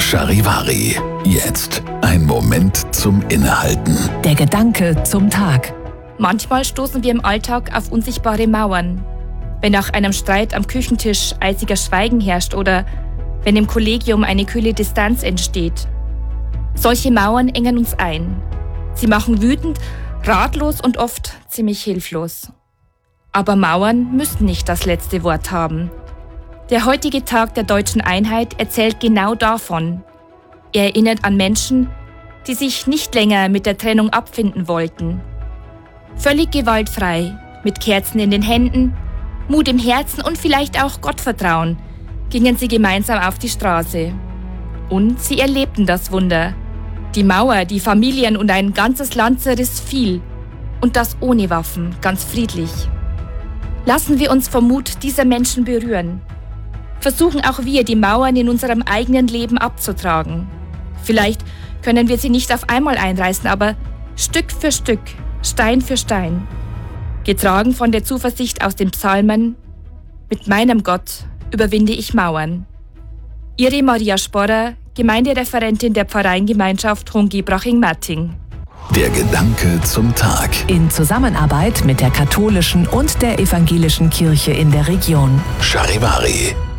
Charivari. Jetzt ein Moment zum Innehalten. Der Gedanke zum Tag. Manchmal stoßen wir im Alltag auf unsichtbare Mauern. Wenn nach einem Streit am Küchentisch eisiger Schweigen herrscht oder wenn im Kollegium eine kühle Distanz entsteht. Solche Mauern engen uns ein. Sie machen wütend, ratlos und oft ziemlich hilflos. Aber Mauern müssen nicht das letzte Wort haben. Der heutige Tag der deutschen Einheit erzählt genau davon. Er erinnert an Menschen, die sich nicht länger mit der Trennung abfinden wollten. Völlig gewaltfrei, mit Kerzen in den Händen, Mut im Herzen und vielleicht auch Gottvertrauen, gingen sie gemeinsam auf die Straße. Und sie erlebten das Wunder. Die Mauer, die Familien und ein ganzes Land zerriss, fiel. Und das ohne Waffen, ganz friedlich. Lassen wir uns vom Mut dieser Menschen berühren. Versuchen auch wir, die Mauern in unserem eigenen Leben abzutragen. Vielleicht können wir sie nicht auf einmal einreißen, aber Stück für Stück, Stein für Stein. Getragen von der Zuversicht aus den Psalmen, mit meinem Gott überwinde ich Mauern. Ihre Maria Sporrer, Gemeindereferentin der Pfarreiengemeinschaft Hohengebraching-Merting. Der Gedanke zum Tag. In Zusammenarbeit mit der katholischen und der evangelischen Kirche in der Region. Charivari.